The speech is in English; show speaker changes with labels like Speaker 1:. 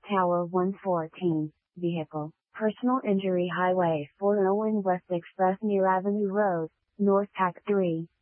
Speaker 1: Tower 114, Vehicle, Personal Injury Highway 401 West Express near Avenue Rose, North Pack 3.